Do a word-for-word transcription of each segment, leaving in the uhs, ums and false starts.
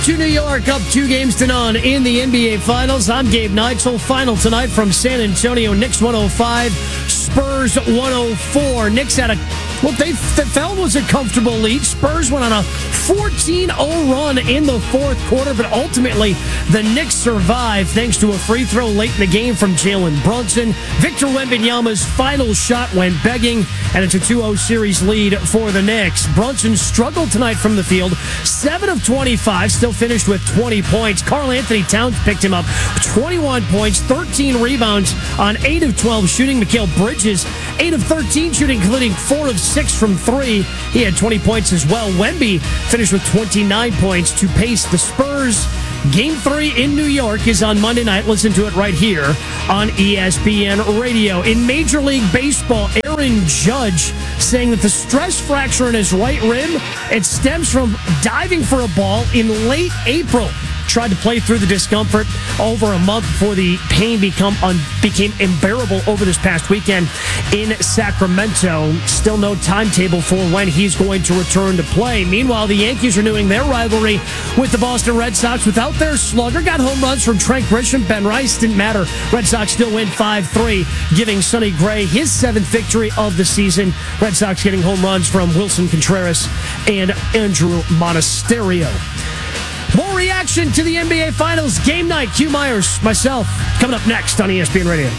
To New York, up two games to none in the N B A Finals. I'm Gabe Neitzel. Final tonight from San Antonio. Knicks one oh five, Spurs one oh four. Knicks had a, what they felt was a comfortable lead. Spurs went on a fourteen oh run in the fourth quarter, but ultimately the Knicks survived thanks to a free throw late in the game from Jalen Brunson. Victor Wembanyama's final shot went begging, and it's a two oh series lead for the Knicks. Brunson struggled tonight from the field. seven of twenty-five, still finished with twenty points. Karl Anthony Towns picked him up twenty-one points, thirteen rebounds on eight of twelve shooting. Mikal Bridges, eight of thirteen shooting, including four of six from three. He had twenty points as well. Wemby finished with twenty-nine points to pace the Spurs. Game three in New York is on Monday night. Listen to it right here on E S P N Radio. In Major League Baseball, Aaron Judge saying that the stress fracture in his right rib, it stems from diving for a ball in late April. Tried to play through the discomfort over a month before the pain become un- became unbearable over this past weekend in Sacramento. Still no timetable for when he's going to return to play. Meanwhile, the Yankees renewing their rivalry with the Boston Red Sox without their slugger. Got home runs from Trent Grisham, Ben Rice. Didn't matter. Red Sox still win five three, giving Sonny Gray his seventh victory of the season. Red Sox getting home runs from Wilson Contreras and Andrew Monasterio. More reaction to the N B A Finals game night. Q Myers, myself, coming up next on E S P N Radio.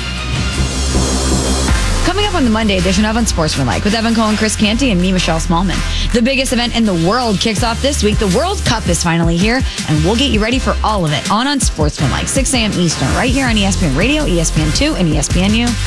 Coming up on the Monday edition of Unsportsmanlike with Evan Cohen, Chris Canty, and me, Michelle Smallman. The biggest event in the world kicks off this week. The World Cup is finally here, and we'll get you ready for all of it on Unsportsmanlike, six a.m. Eastern, right here on E S P N Radio, E S P N two, and E S P N U.